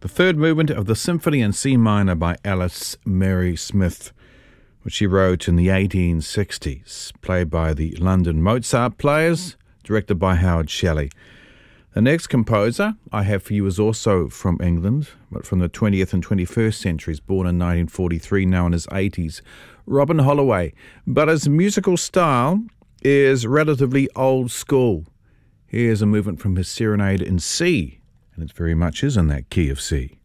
the third movement of the Symphony in C minor by Alice Mary Smith, which she wrote in the 1860s, played by the London Mozart Players, directed by Howard Shelley. The next composer I have for you is also from England, but from the 20th and 21st centuries, born in 1943, now in his 80s, Robin Holloway. But his musical style is relatively old school. Here's a movement from his Serenade in C, and it very much is in that key of C.